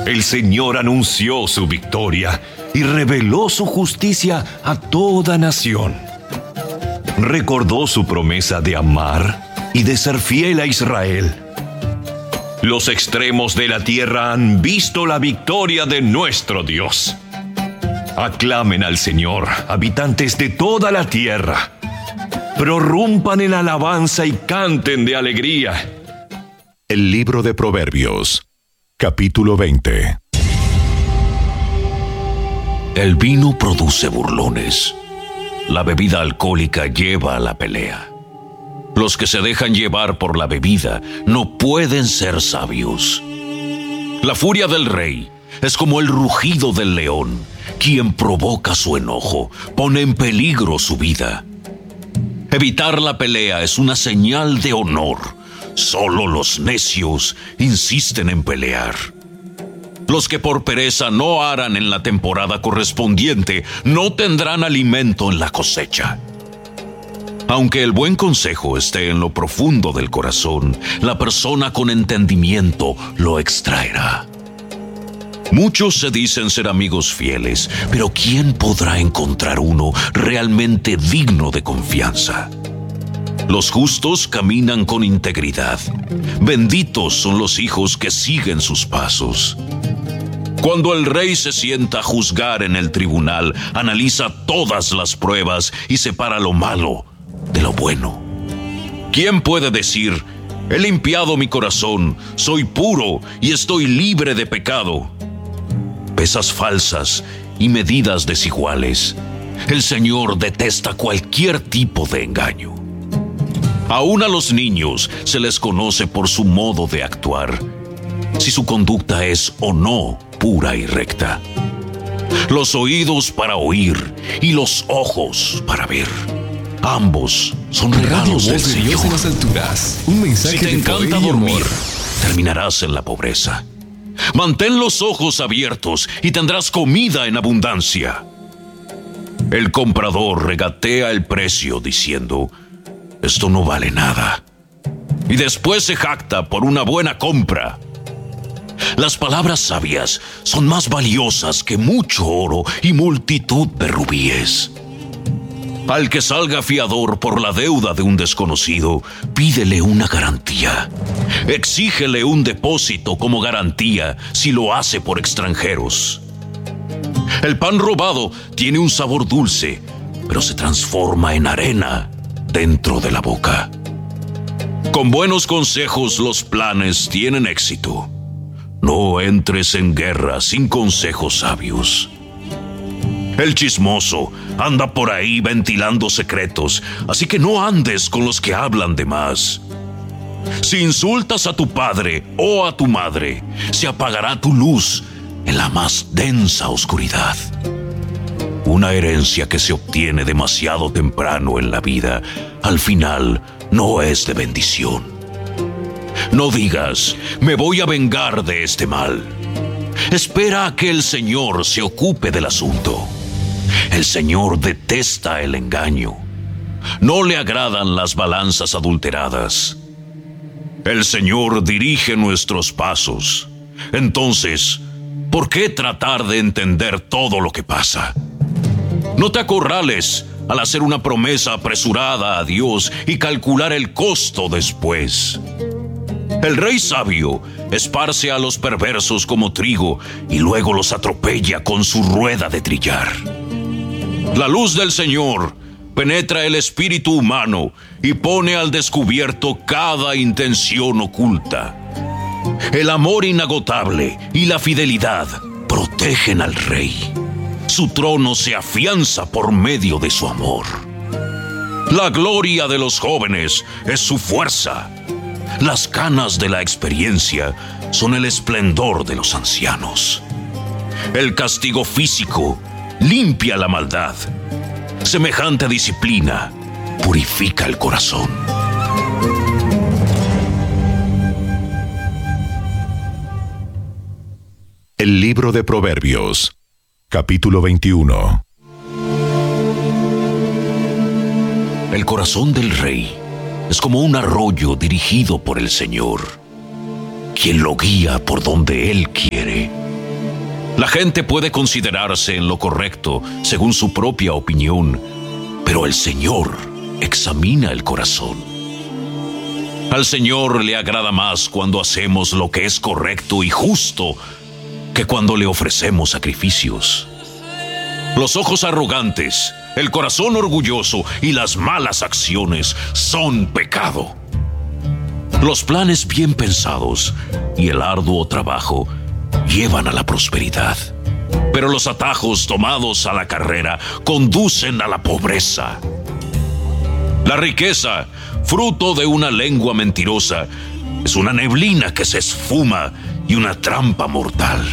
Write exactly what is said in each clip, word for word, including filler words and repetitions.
El Señor anunció su victoria y reveló su justicia a toda nación. Recordó su promesa de amar y de ser fiel a Israel. Los extremos de la tierra han visto la victoria de nuestro Dios. Aclamen al Señor, habitantes de toda la tierra. Prorrumpan en alabanza y canten de alegría. El libro de Proverbios, capítulo veinte. El vino produce burlones. La bebida alcohólica lleva a la pelea. Los que se dejan llevar por la bebida no pueden ser sabios. La furia del rey es como el rugido del león. Quien provoca su enojo pone en peligro su vida. Evitar la pelea es una señal de honor. Solo los necios insisten en pelear. Los que por pereza no aran en la temporada correspondiente no tendrán alimento en la cosecha. Aunque el buen consejo esté en lo profundo del corazón, la persona con entendimiento lo extraerá. Muchos se dicen ser amigos fieles, pero ¿quién podrá encontrar uno realmente digno de confianza? Los justos caminan con integridad. Benditos son los hijos que siguen sus pasos. Cuando el rey se sienta a juzgar en el tribunal, analiza todas las pruebas y separa lo malo de lo bueno. ¿Quién puede decir, he limpiado mi corazón, soy puro y estoy libre de pecado? Pesas falsas y medidas desiguales. El Señor detesta cualquier tipo de engaño. Aún a los niños se les conoce por su modo de actuar, si su conducta es o no pura y recta. Los oídos para oír y los ojos para ver. Ambos son regalos del Señor. Dios en las alturas. Un mensaje si te de encanta poder y dormir, amor, terminarás en la pobreza. Mantén los ojos abiertos y tendrás comida en abundancia. El comprador regatea el precio diciendo, esto no vale nada. Y después se jacta por una buena compra. Las palabras sabias son más valiosas que mucho oro y multitud de rubíes. Al que salga fiador por la deuda de un desconocido, pídele una garantía. Exígele un depósito como garantía si lo hace por extranjeros. El pan robado tiene un sabor dulce, pero se transforma en arena dentro de la boca. Con buenos consejos los planes tienen éxito. No entres en guerra sin consejos sabios. El chismoso anda por ahí ventilando secretos, así que no andes con los que hablan de más. Si insultas a tu padre o a tu madre, se apagará tu luz en la más densa oscuridad. Una herencia que se obtiene demasiado temprano en la vida, al final no es de bendición. No digas, me voy a vengar de este mal. Espera a que el Señor se ocupe del asunto. El Señor detesta el engaño. No le agradan las balanzas adulteradas. El Señor dirige nuestros pasos. Entonces, ¿por qué tratar de entender todo lo que pasa? No te acorrales al hacer una promesa apresurada a Dios y calcular el costo después. El rey sabio esparce a los perversos como trigo y luego los atropella con su rueda de trillar. La luz del Señor penetra el espíritu humano y pone al descubierto cada intención oculta. El amor inagotable y la fidelidad protegen al rey. Su trono se afianza por medio de su amor. La gloria de los jóvenes es su fuerza. Las canas de la experiencia son el esplendor de los ancianos. El castigo físico limpia la maldad. Semejante disciplina purifica el corazón. El libro de Proverbios, capítulo veintiuno. El corazón del rey es como un arroyo dirigido por el Señor, quien lo guía por donde Él quiere. La gente puede considerarse en lo correcto según su propia opinión, pero el Señor examina el corazón. Al Señor le agrada más cuando hacemos lo que es correcto y justo que cuando le ofrecemos sacrificios. Los ojos arrogantes, el corazón orgulloso y las malas acciones son pecado. Los planes bien pensados y el arduo trabajo llevan a la prosperidad, pero los atajos tomados a la carrera conducen a la pobreza. La riqueza, fruto de una lengua mentirosa, es una neblina que se esfuma y una trampa mortal.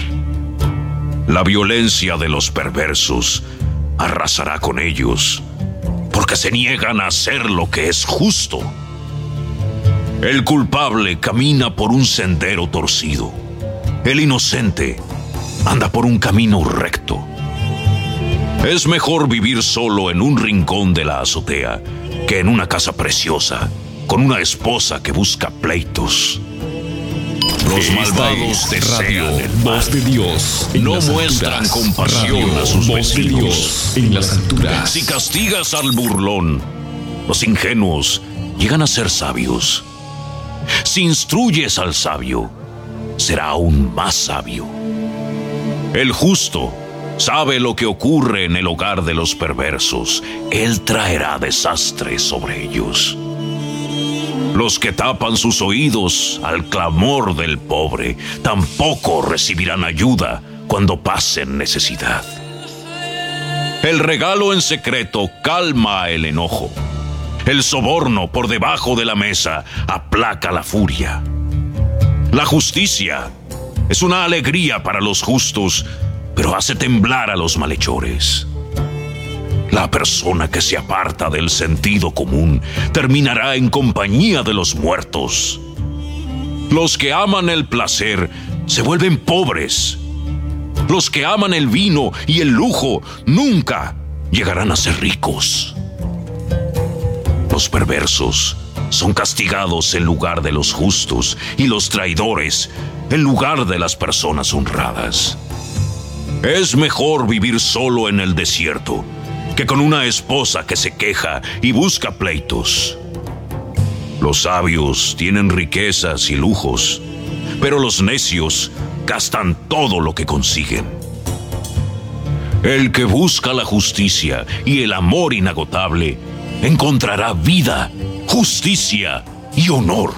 La violencia de los perversos arrasará con ellos, porque se niegan a hacer lo que es justo. El culpable camina por un sendero torcido. El inocente anda por un camino recto. Es mejor vivir solo en un rincón de la azotea que en una casa preciosa con una esposa que busca pleitos. Los Esta malvados es desean Radio el mal. Voz de Dios en No las muestran alturas. compasión Radio a sus Voz vecinos. de Dios en las alturas. Si castigas al burlón, los ingenuos llegan a ser sabios. Si instruyes al sabio, será aún más sabio. El justo sabe lo que ocurre en el hogar de los perversos. Él traerá desastre sobre ellos. Los que tapan sus oídos al clamor del pobre tampoco recibirán ayuda cuando pasen necesidad. El regalo en secreto calma el enojo. El soborno por debajo de la mesa aplaca la furia. La justicia es una alegría para los justos, pero hace temblar a los malhechores. La persona que se aparta del sentido común terminará en compañía de los muertos. Los que aman el placer se vuelven pobres. Los que aman el vino y el lujo nunca llegarán a ser ricos. Los perversos son castigados en lugar de los justos y los traidores en lugar de las personas honradas. Es mejor vivir solo en el desierto que con una esposa que se queja y busca pleitos. Los sabios tienen riquezas y lujos, pero los necios gastan todo lo que consiguen. El que busca la justicia y el amor inagotable encontrará vida, justicia y honor.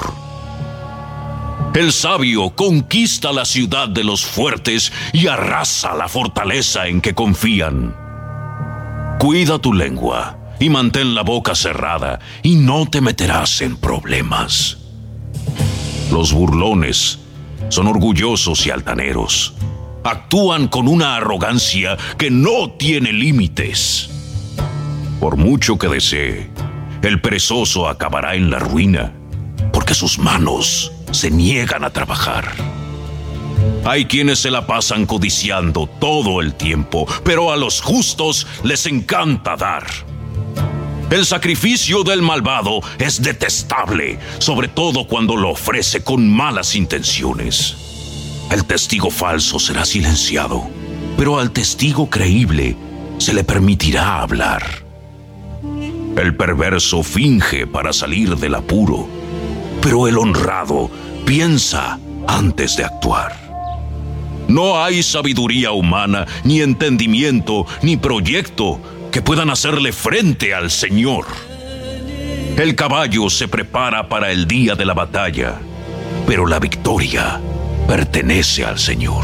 El sabio conquista la ciudad de los fuertes y arrasa la fortaleza en que confían. Cuida tu lengua y mantén la boca cerrada y no te meterás en problemas. Los burlones son orgullosos y altaneros. Actúan con una arrogancia que no tiene límites. Por mucho que desee, el perezoso acabará en la ruina, porque sus manos se niegan a trabajar. Hay quienes se la pasan codiciando todo el tiempo, pero a los justos les encanta dar. El sacrificio del malvado es detestable, sobre todo cuando lo ofrece con malas intenciones. El testigo falso será silenciado, pero al testigo creíble se le permitirá hablar. El perverso finge para salir del apuro, pero el honrado piensa antes de actuar. No hay sabiduría humana, ni entendimiento, ni proyecto que puedan hacerle frente al Señor. El caballo se prepara para el día de la batalla, pero la victoria pertenece al Señor.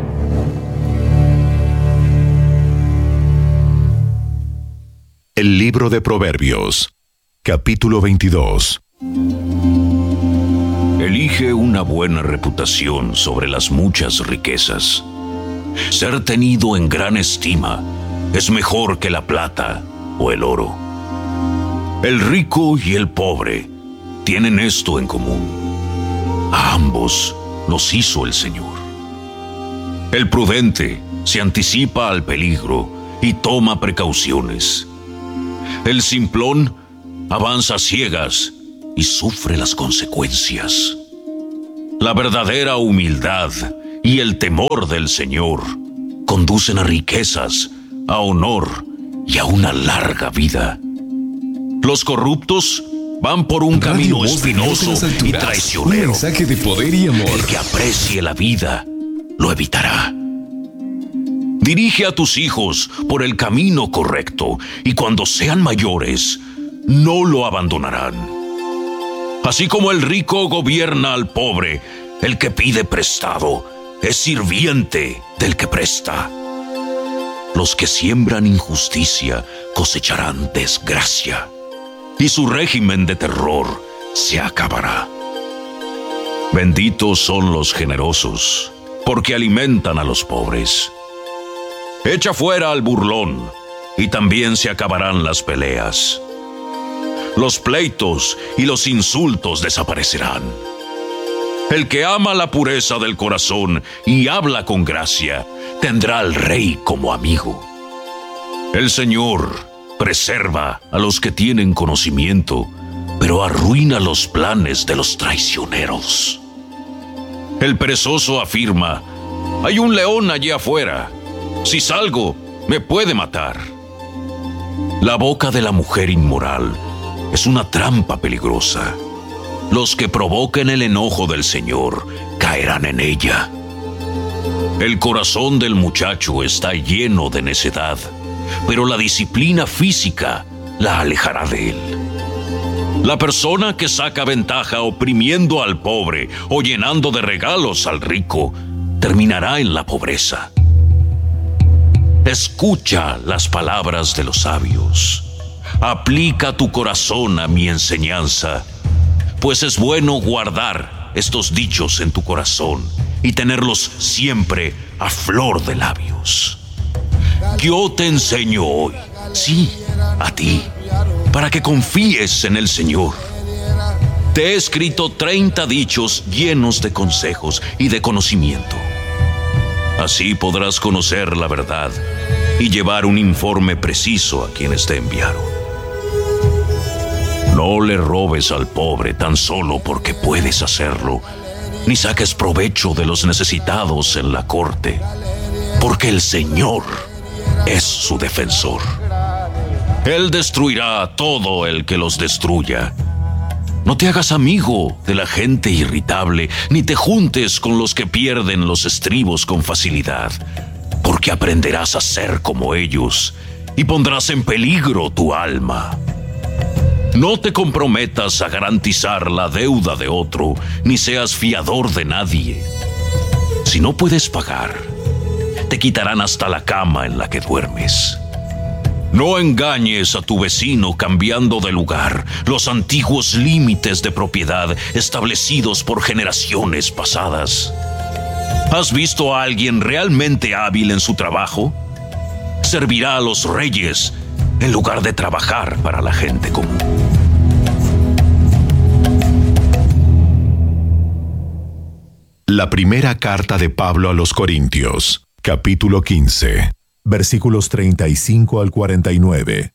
El libro de Proverbios, capítulo veintidós. Elige una buena reputación sobre las muchas riquezas. Ser tenido en gran estima es mejor que la plata o el oro. El rico y el pobre tienen esto en común: a ambos los hizo el Señor. El prudente se anticipa al peligro y toma precauciones. El simplón avanza a ciegas y sufre las consecuencias. La verdadera humildad y el temor del Señor conducen a riquezas, a honor y a una larga vida. Los corruptos van por un Radio camino Voz de Dios en las espinoso y alturas. traicionero. Un mensaje de poder y amor. El que aprecie la vida lo evitará. Dirige a tus hijos por el camino correcto y cuando sean mayores, no lo abandonarán. Así como el rico gobierna al pobre, el que pide prestado es sirviente del que presta. Los que siembran injusticia cosecharán desgracia, y su régimen de terror se acabará. Benditos son los generosos, porque alimentan a los pobres. Echa fuera al burlón, y también se acabarán las peleas. Los pleitos y los insultos desaparecerán. El que ama la pureza del corazón y habla con gracia, tendrá al rey como amigo. El Señor preserva a los que tienen conocimiento, pero arruina los planes de los traicioneros. El perezoso afirma: hay un león allí afuera. Si salgo, me puede matar. La boca de la mujer inmoral es una trampa peligrosa. Los que provoquen el enojo del Señor caerán en ella. El corazón del muchacho está lleno de necedad, pero la disciplina física la alejará de él. La persona que saca ventaja oprimiendo al pobre o llenando de regalos al rico, terminará en la pobreza. Escucha las palabras de los sabios. Aplica tu corazón a mi enseñanza, pues es bueno guardar estos dichos en tu corazón y tenerlos siempre a flor de labios. Yo te enseño hoy, sí, a ti, para que confíes en el Señor. Te he escrito treinta dichos llenos de consejos y de conocimiento. Así podrás conocer la verdad y llevar un informe preciso a quienes te enviaron. No le robes al pobre tan solo porque puedes hacerlo, ni saques provecho de los necesitados en la corte, porque el Señor es su defensor. Él destruirá a todo el que los destruya. No te hagas amigo de la gente irritable, ni te juntes con los que pierden los estribos con facilidad, porque aprenderás a ser como ellos y pondrás en peligro tu alma. No te comprometas a garantizar la deuda de otro, ni seas fiador de nadie. Si no puedes pagar, te quitarán hasta la cama en la que duermes. No engañes a tu vecino cambiando de lugar los antiguos límites de propiedad establecidos por generaciones pasadas. ¿Has visto a alguien realmente hábil en su trabajo? Servirá a los reyes en lugar de trabajar para la gente común. La primera carta de Pablo a los Corintios, capítulo quince, versículos treinta y cinco al cuarenta y nueve.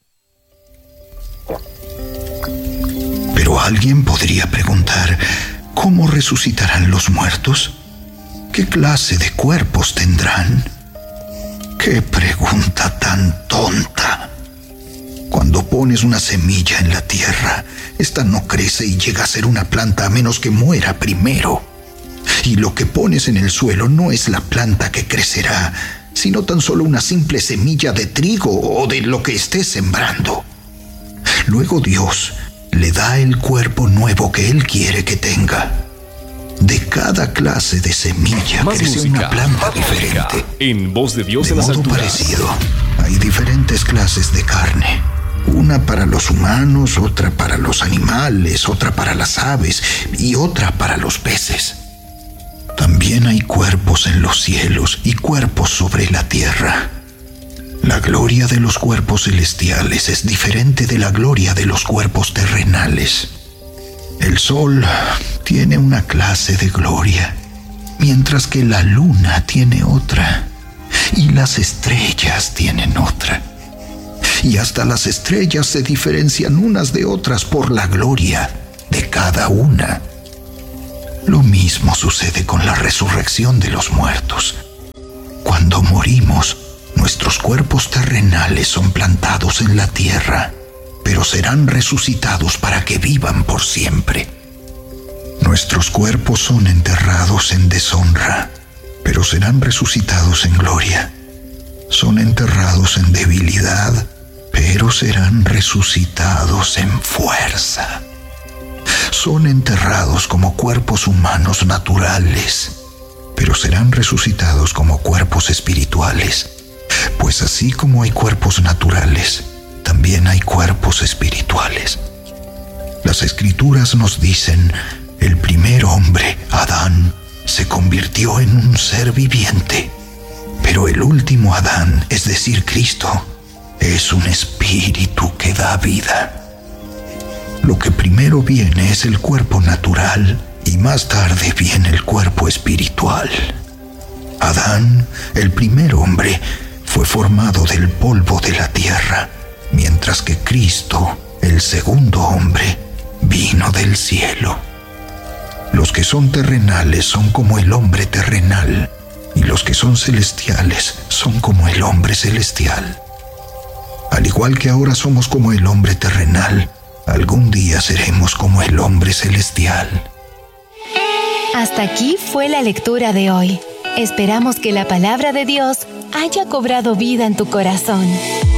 Pero alguien podría preguntar, ¿cómo resucitarán los muertos? ¿Qué clase de cuerpos tendrán? ¡Qué pregunta tan tonta! Cuando pones una semilla en la tierra, esta no crece y llega a ser una planta a menos que muera primero. Y lo que pones en el suelo no es la planta que crecerá, sino tan solo una simple semilla de trigo o de lo que estés sembrando. Luego Dios le da el cuerpo nuevo que Él quiere que tenga. De cada clase de semilla Más crece música, una planta más diferente. música. En Voz de Dios De en las modo alturas. parecido, hay diferentes clases de carne. Una para los humanos, otra para los animales, otra para las aves y otra para los peces. También hay cuerpos en los cielos y cuerpos sobre la tierra. La gloria de los cuerpos celestiales es diferente de la gloria de los cuerpos terrenales. El sol tiene una clase de gloria, mientras que la luna tiene otra, y las estrellas tienen otra. Y hasta las estrellas se diferencian unas de otras por la gloria de cada una. Lo mismo sucede con la resurrección de los muertos. Cuando Cuando morimos, nuestros cuerpos terrenales son plantados en la tierra, pero serán resucitados para que vivan por siempre. Nuestros cuerpos son enterrados en deshonra, pero serán resucitados en gloria. Son enterrados en debilidad, pero serán resucitados en fuerza. Son enterrados como cuerpos humanos naturales, pero serán resucitados como cuerpos espirituales. Pues así como hay cuerpos naturales, también hay cuerpos espirituales. Las Escrituras nos dicen: el primer hombre, Adán, se convirtió en un ser viviente, pero el último Adán, es decir, Cristo, es un espíritu que da vida. Lo que primero viene es el cuerpo natural y más tarde viene el cuerpo espiritual. Adán, el primer hombre, fue formado del polvo de la tierra, mientras que Cristo, el segundo hombre, vino del cielo. Los que son terrenales son como el hombre terrenal, y los que son celestiales son como el hombre celestial. Al igual que ahora somos como el hombre terrenal, algún día seremos como el hombre celestial. Hasta aquí fue la lectura de hoy. Esperamos que la palabra de Dios haya cobrado vida en tu corazón.